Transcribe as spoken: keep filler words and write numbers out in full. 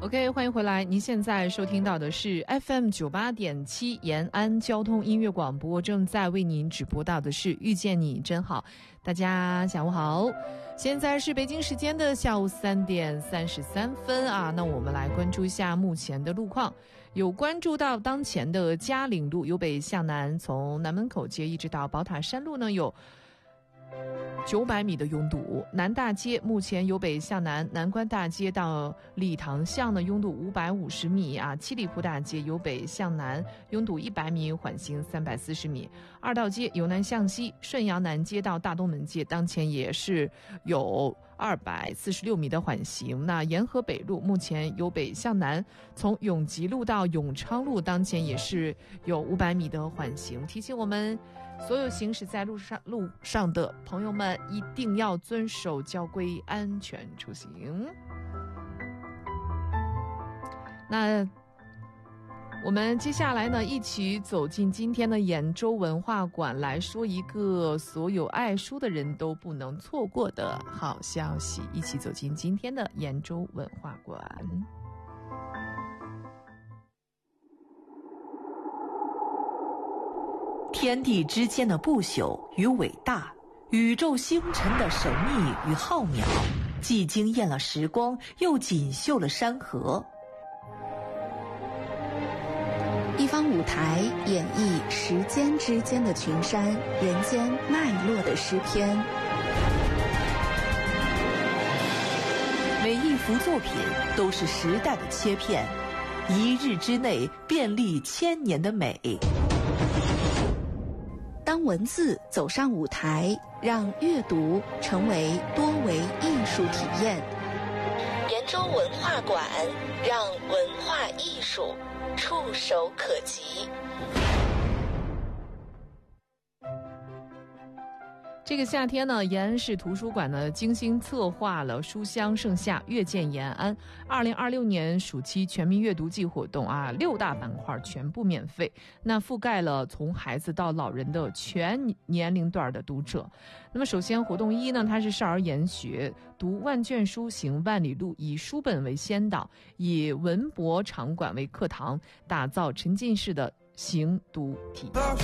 OK， 欢迎回来。您现在收听到的是 F M 九八点七延安交通音乐广播，正在为您直播到的是遇见你真好。大家下午好，现在是北京时间的下午三点三十三分啊。那我们来关注一下目前的路况，有关注到当前的嘉陵路由北向南，从南门口街一直到宝塔山路呢有九百米的拥堵。南大街目前由北向南，南关大街到礼堂巷的拥堵五百五十米啊。七里铺大街由北向南拥堵一百米，缓行三百四十米。二道街由南向西，顺阳南街到大东门街当前也是有二百四十六米的缓行。那沿河北路目前由北向南，从永吉路到永昌路当前也是有五百米的缓行。提醒我们所有行驶在路上路上的朋友们一定要遵守交规，安全出行。那我们接下来呢，一起走进今天的兖州文化馆，来说一个所有爱书的人都不能错过的好消息。一起走进今天的兖州文化馆。 天地之间的不朽与伟大，宇宙星辰的神秘与浩渺，既惊艳了时光，又锦绣了山河。 一方舞台演绎时间之间的群山，人间脉络的诗篇。 每一幅作品都是时代的切片，一日之内便历千年的美。 当文字走上舞台，让阅读成为多维艺术体验。 兖州文化馆，让文化艺术触手可及。 这个夏天呢，延安市图书馆呢精心策划了书香盛夏阅见延安二零二六年暑期全民阅读季活动啊，六大板块全部免费，那覆盖了从孩子到老人的全年龄段的读者。那么首先活动一呢，它是少儿研学，读万卷书行万里路，以书本为先导，以文博场馆为课堂，打造沉浸式的行读体验。